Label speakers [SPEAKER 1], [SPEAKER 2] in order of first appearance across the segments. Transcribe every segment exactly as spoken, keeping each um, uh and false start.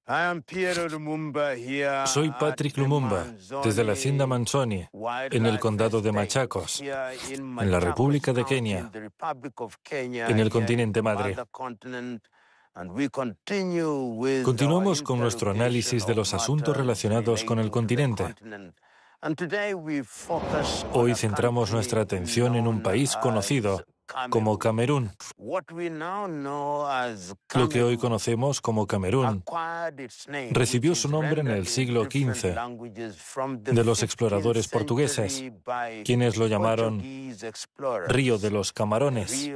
[SPEAKER 1] Soy Patrick Lumumba, desde la hacienda Manzoni, en el condado de Machakos, en la República de Kenia, en el continente madre. Continuamos con nuestro análisis de los asuntos relacionados con el continente. Hoy centramos nuestra atención en un país conocido como Camerún. Lo que hoy conocemos como Camerún recibió su nombre en el siglo quince de los exploradores portugueses, quienes lo llamaron Río de los Camarones,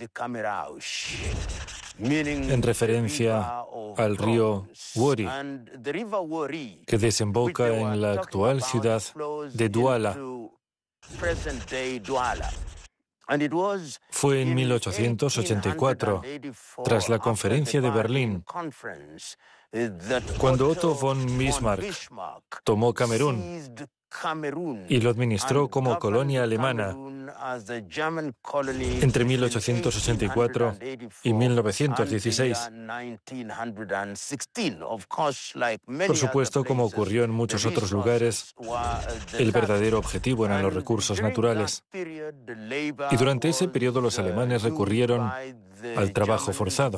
[SPEAKER 1] en referencia al río Wori, que desemboca en la actual ciudad de Douala. Fue en mil ochocientos ochenta y cuatro, tras la Conferencia de Berlín, cuando Otto von Bismarck tomó Camerún y lo administró como colonia alemana entre mil ochocientos ochenta y cuatro y mil novecientos dieciséis. Por supuesto, como ocurrió en muchos otros lugares, el verdadero objetivo eran los recursos naturales. Y durante ese periodo los alemanes recurrieron al trabajo forzado.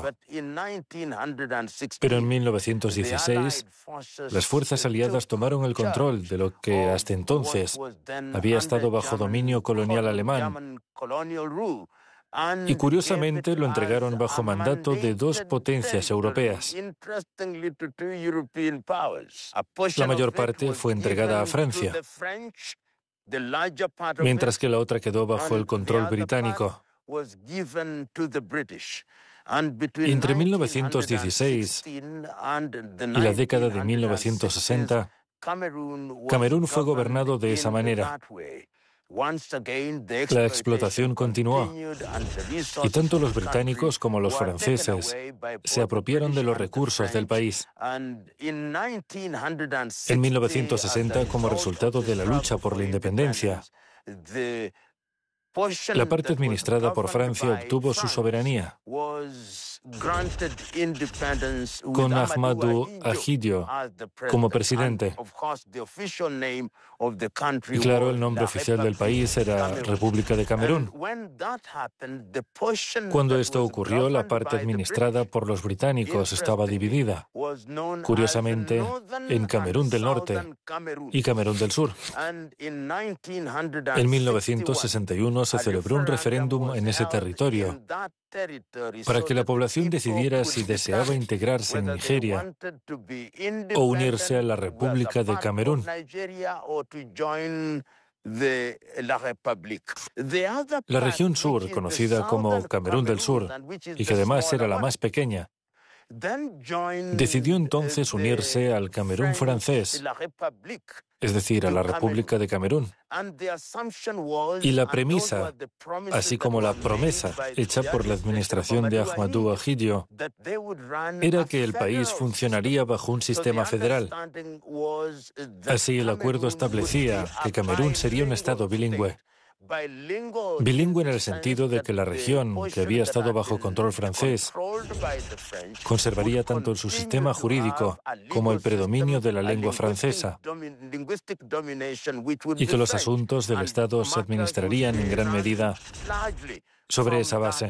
[SPEAKER 1] Pero en mil novecientos dieciséis, las fuerzas aliadas tomaron el control de lo que hasta entonces había estado bajo dominio colonial alemán. Y curiosamente lo entregaron bajo mandato de dos potencias europeas. La mayor parte fue entregada a Francia, mientras que la otra quedó bajo el control británico. Entre mil novecientos dieciséis y la década de mil novecientos sesenta, Camerún fue gobernado de esa manera. La explotación continuó, y tanto los británicos como los franceses se apropiaron de los recursos del país. En mil novecientos sesenta, como resultado de la lucha por la independencia, la parte administrada por Francia obtuvo su soberanía, con Ahmadou Ahidjo como presidente. Y claro, el nombre oficial del país era República de Camerún. Cuando esto ocurrió, la parte administrada por los británicos estaba dividida, curiosamente, en Camerún del Norte y Camerún del Sur. En mil novecientos sesenta y uno se celebró un referéndum en ese territorio para que la población decidiera si deseaba integrarse en Nigeria o unirse a la República de Camerún. La región sur, conocida como Camerún del Sur, y que además era la más pequeña, decidió entonces unirse al Camerún francés, es decir, a la República de Camerún. Y la premisa, así como la promesa hecha por la administración de Ahmadou Ahidjo, era que el país funcionaría bajo un sistema federal. Así, el acuerdo establecía que Camerún sería un estado bilingüe. Bilingüe en el sentido de que la región, que había estado bajo control francés, conservaría tanto su sistema jurídico como el predominio de la lengua francesa, y que los asuntos del Estado se administrarían en gran medida sobre esa base.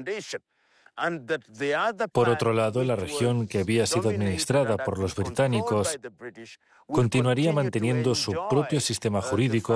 [SPEAKER 1] Por otro lado, la región que había sido administrada por los británicos continuaría manteniendo su propio sistema jurídico